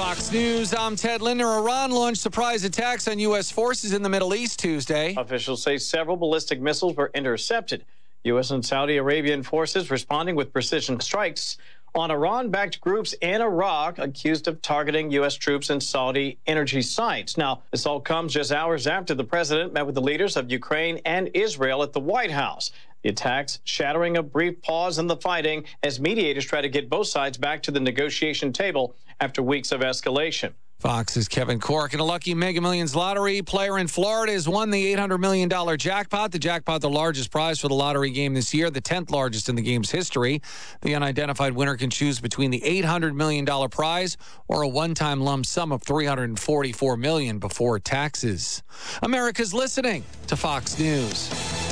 Fox News, I'm Ted Linder. Iran launched surprise attacks on U.S. forces in the Middle East Tuesday. Officials say several ballistic missiles were intercepted. U.S. and Saudi Arabian forces responding with precision strikes on Iran-backed groups in Iraq accused of targeting U.S. troops and Saudi energy sites. Now, this all comes just hours after the president met with the leaders of Ukraine and Israel at the White House. The attacks shattering a brief pause in the fighting as mediators try to get both sides back to the negotiation table after weeks of escalation. Fox's Kevin Cork. And a lucky Mega Millions lottery player in Florida has won the $800 million jackpot. The jackpot, the largest prize for the lottery game this year, the 10th largest in the game's history. The unidentified winner can choose between the $800 million prize or a one-time lump sum of $344 million before taxes. America's listening to Fox News.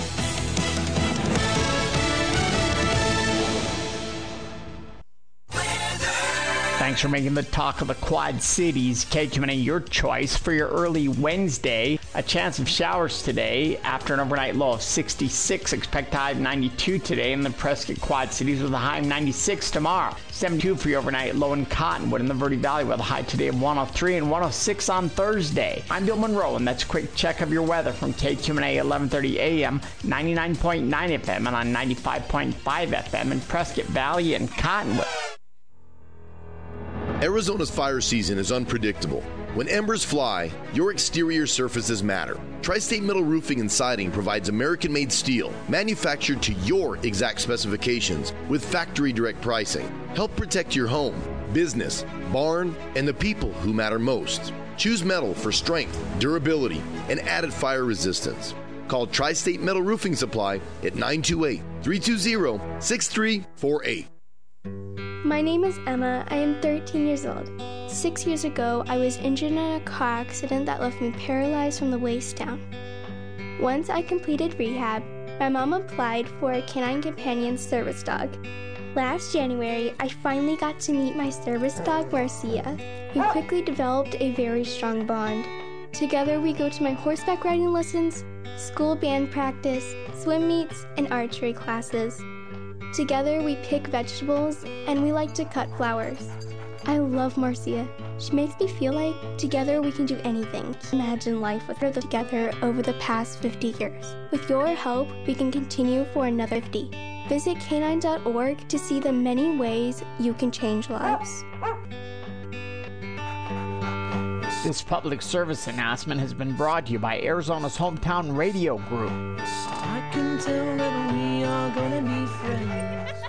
Thanks for making the talk of the Quad Cities. KQMA, your choice for your early Wednesday. A chance of showers today after an overnight low of 66. Expect a high of 92 today in the Prescott Quad Cities with a high of 96 tomorrow. 72 for your overnight low in Cottonwood in the Verde Valley with a high today of 103 and 106 on Thursday. I'm Bill Monroe, and that's a quick check of your weather from KQMA 1130 AM, 99.9 FM, and on 95.5 FM in Prescott Valley and Cottonwood. Arizona's fire season is unpredictable. When embers fly, your exterior surfaces matter. Tri-State Metal Roofing and Siding provides American-made steel, manufactured to your exact specifications with factory direct pricing. Help protect your home, business, barn, and the people who matter most. Choose metal for strength, durability, and added fire resistance. Call Tri-State Metal Roofing Supply at 928-320-6348. My name is Emma. I am 13 years old. 6 years ago, I was injured in a car accident that left me paralyzed from the waist down. Once I completed rehab, my mom applied for a Canine Companion service dog. Last January, I finally got to meet my service dog, Marcia. We quickly developed a very strong bond. Together, we go to my horseback riding lessons, school band practice, swim meets, and archery classes. Together, we pick vegetables, and we like to cut flowers. I love Marcia. She makes me feel like together we can do anything. Imagine life with her together over the past 50 years. With your help, we can continue for another 50. Visit canine.org to see the many ways you can change lives. This public service announcement has been brought to you by Arizona's Hometown Radio Group. I can tell that we are gonna be friends.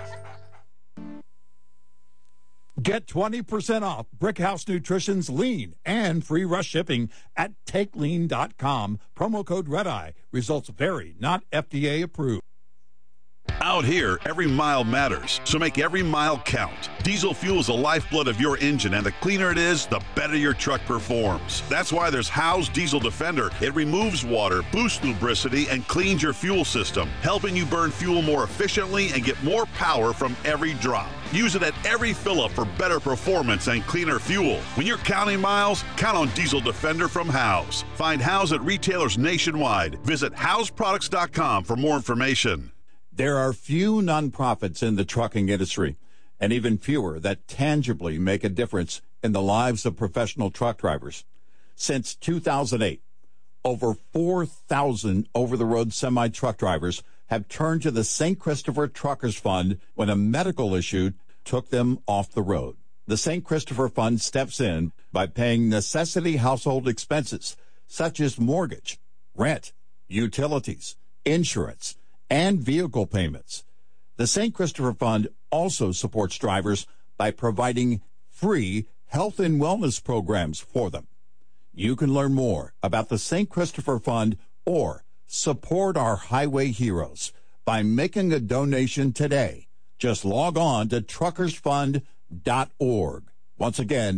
Get 20% off Brickhouse Nutrition's Lean and free rush shipping at TakeLean.com. Promo code REDEYE. Results vary, not FDA approved. Out here, every mile matters, so make every mile count. Diesel fuel is the lifeblood of your engine, and the cleaner it is, the better your truck performs. That's why there's Howe's Diesel Defender. It removes water, boosts lubricity, and cleans your fuel system, helping you burn fuel more efficiently and get more power from every drop. Use it at every fill-up for better performance and cleaner fuel. When you're counting miles, count on Diesel Defender from Howe's. Find Howe's at retailers nationwide. Visit Howe'sProducts.com for more information. There are few nonprofits in the trucking industry, and even fewer that tangibly make a difference in the lives of professional truck drivers. Since 2008, over 4,000 over-the-road semi-truck drivers have turned to the St. Christopher Truckers Fund when a medical issue took them off the road. The St. Christopher Fund steps in by paying necessity household expenses such as mortgage, rent, utilities, insurance, and vehicle payments. The St. Christopher Fund also supports drivers by providing free health and wellness programs for them. You can learn more about the St. Christopher Fund or support our highway heroes by making a donation today. Just log on to truckersfund.org. Once again,